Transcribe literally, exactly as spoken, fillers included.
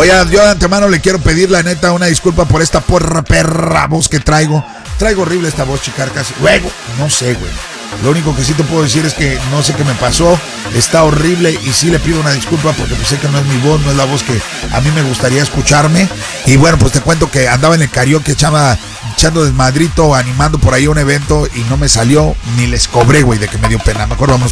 Oye, yo de antemano le quiero pedir, la neta, una disculpa por esta porra perra voz que traigo. Traigo horrible esta voz, chicarcas. Luego, no sé, güey. Lo único que sí te puedo decir es que no sé qué me pasó. Está horrible y sí le pido una disculpa porque pues sé que no es mi voz, no es la voz que a mí me gustaría escucharme. Y bueno, pues te cuento que andaba en el karaoke, echaba, echando desmadrito, animando por ahí un evento y no me salió, ni les cobré, güey, de que me dio pena. Mejor vamos